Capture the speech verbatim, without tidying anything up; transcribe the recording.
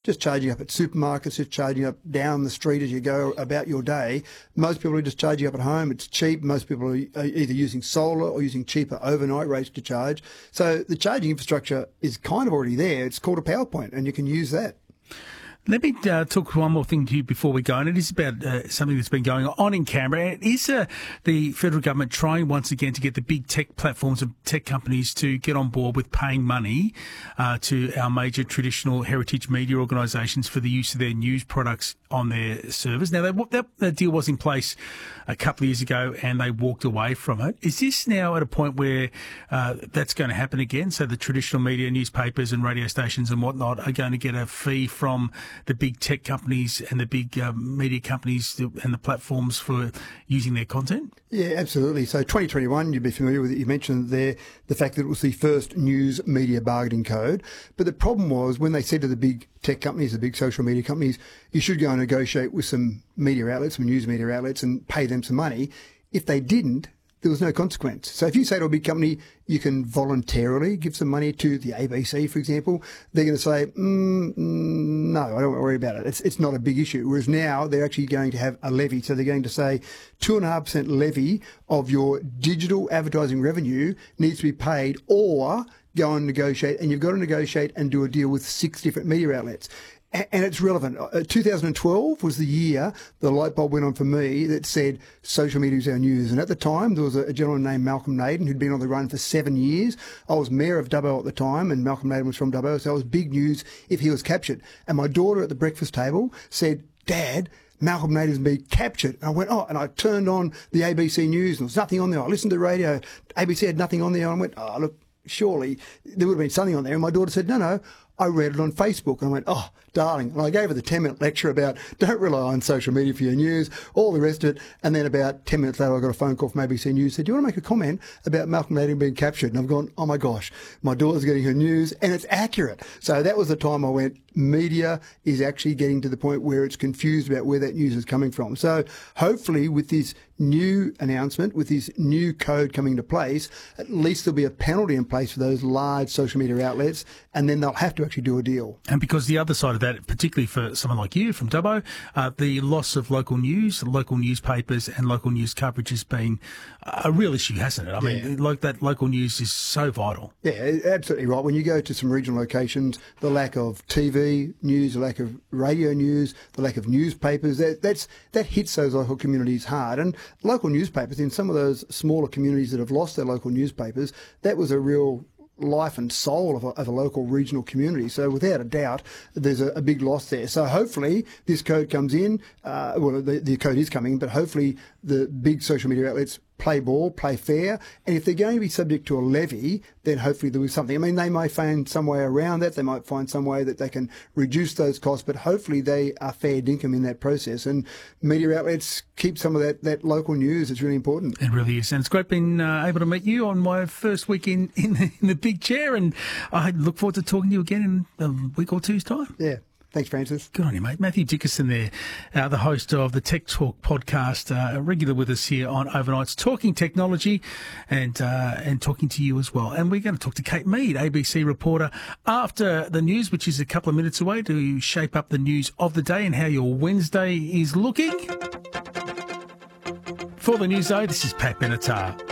just charging up at supermarkets, just charging up down the street as you go about your day. Most people are just charging up at home. It's cheap. Most people are either using solar or using cheaper overnight rates to charge. So the charging infrastructure is kind of already there. It's called a PowerPoint, and you can use that. Let me uh, talk one more thing to you before we go, and it is about uh, something that's been going on in Canberra. It is uh, the federal government trying once again to get the big tech platforms and tech companies to get on board with paying money uh, to our major traditional heritage media organisations for the use of their news products on their servers. Now, they, that, that deal was in place a couple of years ago, and they walked away from it. Is this now at a point where uh, that's going to happen again? So the traditional media, newspapers and radio stations and whatnot are going to get a fee from the big tech companies and the big um, media companies and the platforms for using their content? Yeah, absolutely. So twenty twenty-one, you'd be familiar with it. You mentioned there the fact that it was the first news media bargaining code. But the problem was when they said to the big tech companies, the big social media companies, you should go and negotiate with some media outlets, some news media outlets, and pay them some money. If they didn't, there was no consequence. So if you say to a big company, you can voluntarily give some money to the A B C, for example, they're going to say, mm, mm, no, I don't worry about it. It's, it's not a big issue. Whereas now they're actually going to have a levy. So they're going to say two and a half percent levy of your digital advertising revenue needs to be paid, or go and negotiate. And you've got to negotiate and do a deal with six different media outlets. And it's relevant. Uh, two thousand twelve was the year the light bulb went on for me that said social media is our news. And at the time, there was a, a gentleman named Malcolm Naden who'd been on the run for seven years. I was mayor of Dubbo at the time, and Malcolm Naden was from Dubbo, so it was big news if he was captured. And my daughter at the breakfast table said, Dad, Malcolm Naden's been captured. And I went, oh, and I turned on the A B C News, and there was nothing on there. I listened to the radio. A B C had nothing on there. And I went, oh, look, surely there would have been something on there. And my daughter said, no, no. I read it on Facebook, and I went, oh, darling. And I gave her the ten-minute lecture about don't rely on social media for your news, all the rest of it. And then about ten minutes later, I got a phone call from A B C News, said, do you want to make a comment about Malcolm Naden being captured? And I've gone, oh, my gosh, my daughter's getting her news, and it's accurate. So that was the time I went, media is actually getting to the point where it's confused about where that news is coming from. So hopefully with this new announcement, with this new code coming into place, at least there'll be a penalty in place for those large social media outlets, and then they'll have to actually do a deal. And because the other side of that, particularly for someone like you from Dubbo, uh, the loss of local news, local newspapers and local news coverage has been a real issue, hasn't it? I yeah. mean, like that local news is so vital. Yeah, absolutely right. When you go to some regional locations, the lack of T V news, the lack of radio news, the lack of newspapers, that, that's, that hits those local communities hard. And local newspapers, in some of those smaller communities that have lost their local newspapers, that was a real life and soul of a, of a local regional community. So without a doubt, there's a, a big loss there. So hopefully this code comes in, uh, well, the, the code is coming, but hopefully the big social media outlets play ball, play fair. And if they're going to be subject to a levy, then hopefully there will be something. I mean, they might find some way around that. They might find some way that they can reduce those costs, but hopefully they are fair dinkum in that process. And media outlets keep some of that, that local news. It's really important. It really is. And it's great being uh, able to meet you on my first week in, in, the, in the big chair. And I look forward to talking to you again in a week or two's time. Yeah. Thanks, Francis. Good on you, mate. Matthew Dickerson there, uh, the host of the Tech Talk podcast, uh, regular with us here on Overnights, talking technology and uh, and talking to you as well. And we're going to talk to Kate Mead, A B C reporter, after the news, which is a couple of minutes away, to shape up the news of the day and how your Wednesday is looking. For the news, though, this is Pat Benatar.